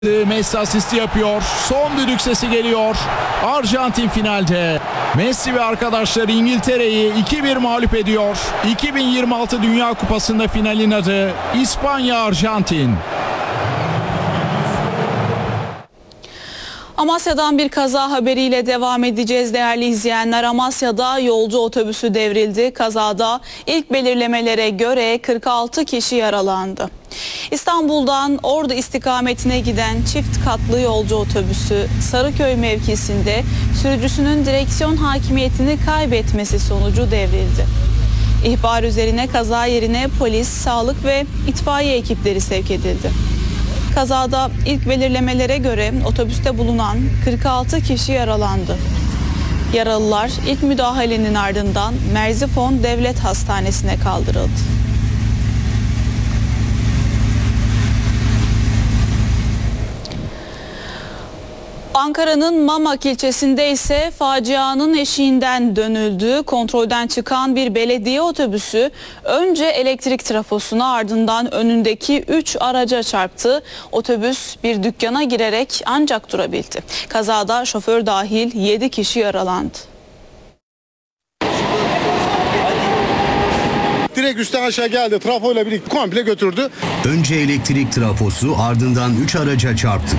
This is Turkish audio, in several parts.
Messi asisti yapıyor. Son düdük sesi geliyor. Arjantin finalde. Messi ve arkadaşları İngiltere'yi 2-1 mağlup ediyor. 2026 Dünya Kupası'nda finalin adı İspanya-Arjantin. Amasya'dan bir kaza haberiyle devam edeceğiz değerli izleyenler. Amasya'da yolcu otobüsü devrildi. Kazada ilk belirlemelere göre 46 kişi yaralandı. İstanbul'dan Ordu istikametine giden çift katlı yolcu otobüsü Sarıköy mevkisinde sürücüsünün direksiyon hakimiyetini kaybetmesi sonucu devrildi. İhbar üzerine kaza yerine polis, sağlık ve itfaiye ekipleri sevk edildi. Kazada ilk belirlemelere göre otobüste bulunan 46 kişi yaralandı. Yaralılar ilk müdahalenin ardından Merzifon Devlet Hastanesi'ne kaldırıldı. Ankara'nın Mamak ilçesinde ise facianın eşiğinden dönüldü. Kontrolden çıkan bir belediye otobüsü önce elektrik trafosuna ardından önündeki 3 araca çarptı. Otobüs bir dükkana girerek ancak durabildi. Kazada şoför dahil 7 kişi yaralandı. Direkt üstten aşağı geldi. Trafoyla birlikte komple götürdü. Önce elektrik trafosu ardından 3 araca çarptı.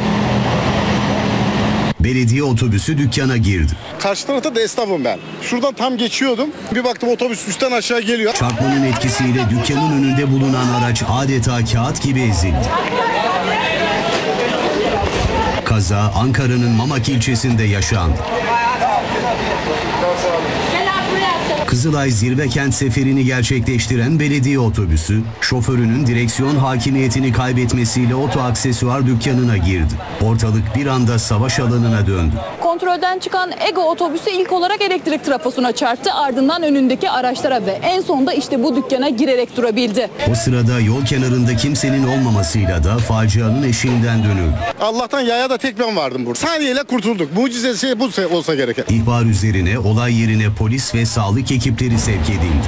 Belediye otobüsü dükkana girdi. Karşı tarafta da esnafım ben. Şuradan tam geçiyordum. Bir baktım otobüs üstten aşağı geliyor. Çarpmanın etkisiyle dükkanın önünde bulunan araç adeta kağıt gibi ezildi. Kaza Ankara'nın Mamak ilçesinde yaşandı. Kızılay Zirvekent seferini gerçekleştiren belediye otobüsü, şoförünün direksiyon hakimiyetini kaybetmesiyle oto aksesuar dükkanına girdi. Ortalık bir anda savaş alanına döndü. Kontrolden çıkan Ego otobüsü ilk olarak elektrik trafosuna çarptı, ardından önündeki araçlara ve en sonunda işte bu dükkana girerek durabildi. O sırada yol kenarında kimsenin olmamasıyla da facianın eşiğinden dönüldü. Allah'tan yaya da tek ben vardım burada. Saniyeyle kurtulduk. Mucize bu olsa gereken. İhbar üzerine olay yerine polis ve sağlık ekipleri sevk edildi.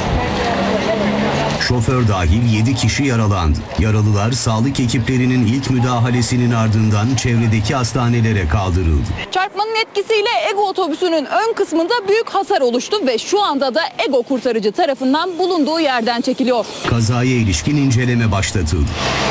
Şoför dahil 7 kişi yaralandı. Yaralılar sağlık ekiplerinin ilk müdahalesinin ardından çevredeki hastanelere kaldırıldı. Çarpmanın etkisiyle Ego otobüsünün ön kısmında büyük hasar oluştu ve şu anda da Ego kurtarıcı tarafından bulunduğu yerden çekiliyor. Kazaya ilişkin inceleme başlatıldı.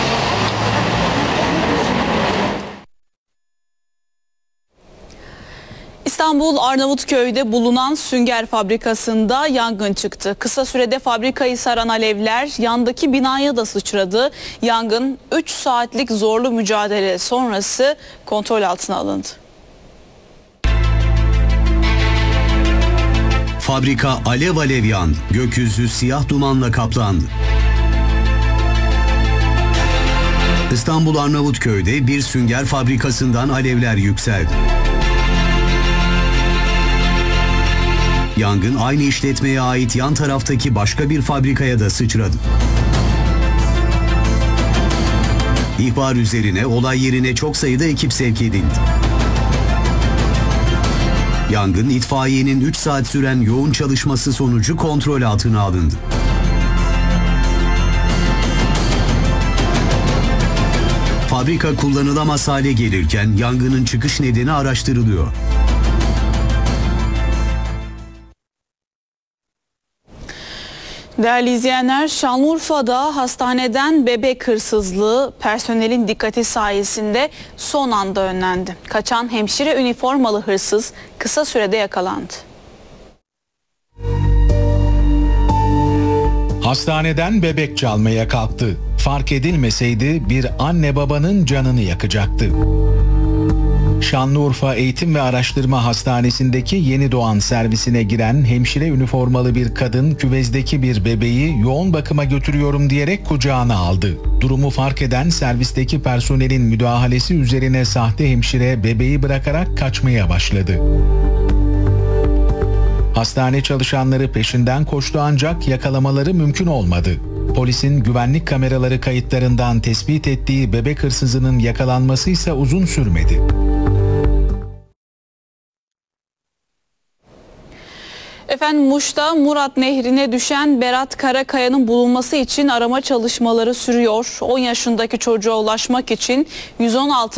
İstanbul Arnavutköy'de bulunan sünger fabrikasında yangın çıktı. Kısa sürede fabrikayı saran alevler yandaki binaya da sıçradı. Yangın 3 saatlik zorlu mücadele sonrası kontrol altına alındı. Fabrika alev alev yandı. Gökyüzü siyah dumanla kaplandı. İstanbul Arnavutköy'de bir sünger fabrikasından alevler yükseldi. Yangın aynı işletmeye ait yan taraftaki başka bir fabrikaya da sıçradı. İhbar üzerine olay yerine çok sayıda ekip sevk edildi. Yangın itfaiyenin 3 saat süren yoğun çalışması sonucu kontrol altına alındı. Fabrika kullanılamaz hale gelirken yangının çıkış nedeni araştırılıyor. Değerli izleyenler, Şanlıurfa'da hastaneden bebek hırsızlığı personelin dikkati sayesinde son anda önlendi. Kaçan hemşire üniformalı hırsız kısa sürede yakalandı. Hastaneden bebek çalmaya kalktı. Fark edilmeseydi bir anne babanın canını yakacaktı. Şanlıurfa Eğitim ve Araştırma Hastanesi'ndeki yeni doğan servisine giren hemşire üniformalı bir kadın küvezdeki bir bebeği yoğun bakıma götürüyorum diyerek kucağına aldı. Durumu fark eden servisteki personelin müdahalesi üzerine sahte hemşire bebeği bırakarak kaçmaya başladı. Hastane çalışanları peşinden koştu ancak yakalamaları mümkün olmadı. Polisin güvenlik kameraları kayıtlarından tespit ettiği bebek hırsızının yakalanması ise uzun sürmedi. Efendim Muş'ta Murat Nehri'ne düşen Berat Karakaya'nın bulunması için arama çalışmaları sürüyor. 10 yaşındaki çocuğa ulaşmak için 116